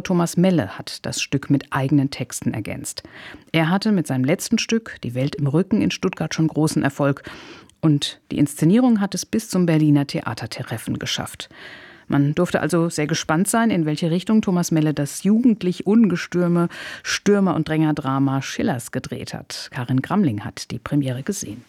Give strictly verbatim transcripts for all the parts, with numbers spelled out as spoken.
Thomas Melle hat das Stück mit eigenen Texten ergänzt. Er hatte mit seinem letzten Stück »Die Welt im Rücken« in Stuttgart schon großen Erfolg. Und die Inszenierung hat es bis zum Berliner Theatertreffen geschafft. Man durfte also sehr gespannt sein, in welche Richtung Thomas Melle das jugendlich ungestürme Stürmer- und Drängerdrama Schillers gedreht hat. Karin Gramling hat die Premiere gesehen.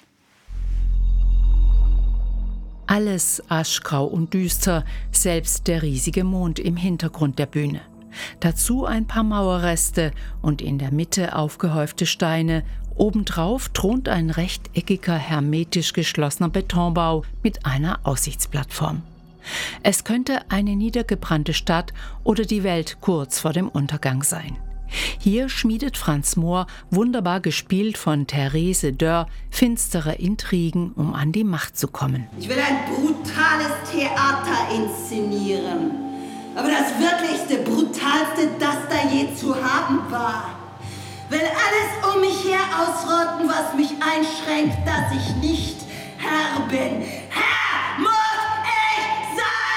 Alles aschgrau und düster, selbst der riesige Mond im Hintergrund der Bühne. Dazu ein paar Mauerreste und in der Mitte aufgehäufte Steine. Obendrauf thront ein rechteckiger, hermetisch geschlossener Betonbau mit einer Aussichtsplattform. Es könnte eine niedergebrannte Stadt oder die Welt kurz vor dem Untergang sein. Hier schmiedet Franz Mohr, wunderbar gespielt von Therese Dörr, finstere Intrigen, um an die Macht zu kommen. Ich will ein brutales Theater inszenieren. Aber das wirklichste, brutalste, das da je zu haben war. Will alles um mich her ausrotten, was mich einschränkt, dass ich nicht Herr bin. Herr muss ich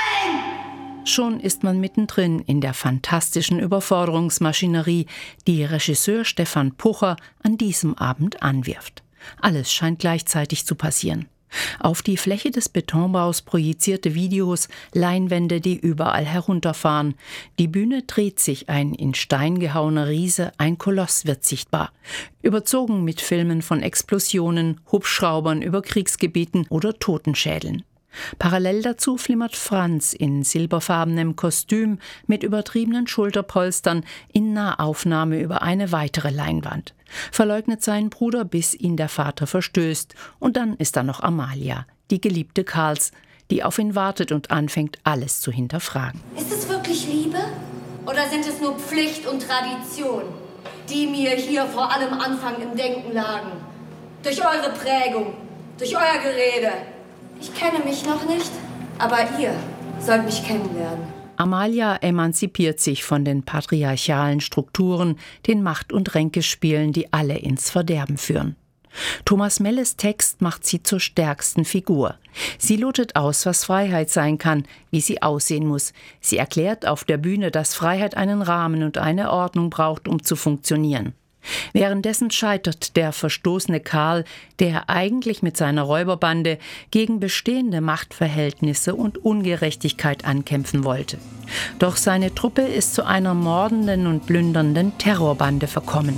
sein! Schon ist man mittendrin in der fantastischen Überforderungsmaschinerie, die Regisseur Stefan Pucher an diesem Abend anwirft. Alles scheint gleichzeitig zu passieren. Auf die Fläche des Betonbaus projizierte Videos, Leinwände, die überall herunterfahren. Die Bühne dreht sich, ein in Stein gehauener Riese, ein Koloss wird sichtbar. Überzogen mit Filmen von Explosionen, Hubschraubern über Kriegsgebieten oder Totenschädeln. Parallel dazu flimmert Franz in silberfarbenem Kostüm mit übertriebenen Schulterpolstern in Nahaufnahme über eine weitere Leinwand. Verleugnet seinen Bruder, bis ihn der Vater verstößt. Und dann ist da noch Amalia, die Geliebte Karls, die auf ihn wartet und anfängt, alles zu hinterfragen. Ist es wirklich Liebe? Oder sind es nur Pflicht und Tradition, die mir hier vor allem Anfang im Denken lagen? Durch eure Prägung, durch euer Gerede. Ich kenne mich noch nicht, aber ihr sollt mich kennenlernen. Amalia emanzipiert sich von den patriarchalen Strukturen, den Macht- und Ränkespielen, die alle ins Verderben führen. Thomas Melles Text macht sie zur stärksten Figur. Sie lotet aus, was Freiheit sein kann, wie sie aussehen muss. Sie erklärt auf der Bühne, dass Freiheit einen Rahmen und eine Ordnung braucht, um zu funktionieren. Währenddessen scheitert der verstoßene Karl, der eigentlich mit seiner Räuberbande gegen bestehende Machtverhältnisse und Ungerechtigkeit ankämpfen wollte. Doch seine Truppe ist zu einer mordenden und plündernden Terrorbande verkommen.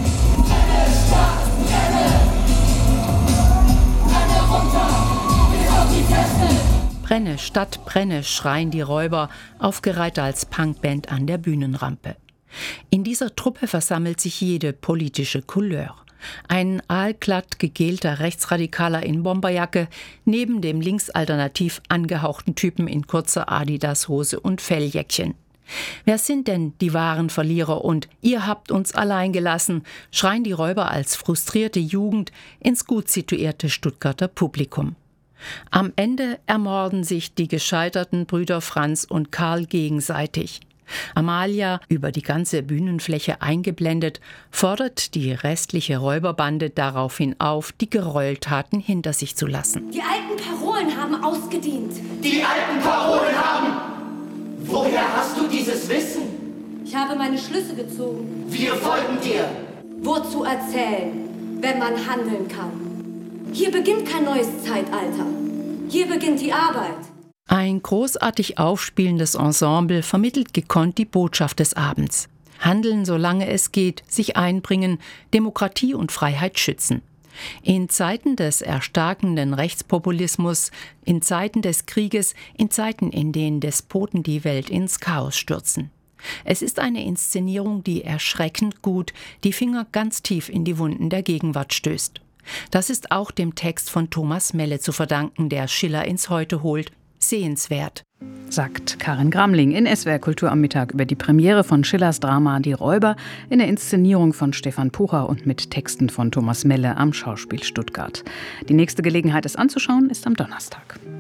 Brenne, Stadt, brenne, schreien die Räuber, aufgereiht als Punkband an der Bühnenrampe. In dieser Truppe versammelt sich jede politische Couleur. Ein aalglatt gegelter Rechtsradikaler in Bomberjacke, neben dem linksalternativ angehauchten Typen in kurzer Adidas-Hose und Felljäckchen. Wer sind denn die wahren Verlierer und ihr habt uns allein gelassen, schreien die Räuber als frustrierte Jugend ins gut situierte Stuttgarter Publikum. Am Ende ermorden sich die gescheiterten Brüder Franz und Karl gegenseitig. Amalia, über die ganze Bühnenfläche eingeblendet, fordert die restliche Räuberbande daraufhin auf, die Gräueltaten hinter sich zu lassen. Die alten Parolen haben ausgedient. Die alten Parolen haben! Woher hast du dieses Wissen? Ich habe meine Schlüsse gezogen. Wir folgen dir. Wozu erzählen, wenn man handeln kann? Hier beginnt kein neues Zeitalter. Hier beginnt die Arbeit. Ein großartig aufspielendes Ensemble vermittelt gekonnt die Botschaft des Abends. Handeln, solange es geht, sich einbringen, Demokratie und Freiheit schützen. In Zeiten des erstarkenden Rechtspopulismus, in Zeiten des Krieges, in Zeiten, in denen Despoten die Welt ins Chaos stürzen. Es ist eine Inszenierung, die erschreckend gut die Finger ganz tief in die Wunden der Gegenwart stößt. Das ist auch dem Text von Thomas Melle zu verdanken, der Schiller ins Heute holt. Sehenswert, sagt Karin Gramling in S W R Kultur am Mittag über die Premiere von Schillers Drama Die Räuber in der Inszenierung von Stefan Pucher und mit Texten von Thomas Melle am Schauspiel Stuttgart. Die nächste Gelegenheit, es anzuschauen, ist am Donnerstag.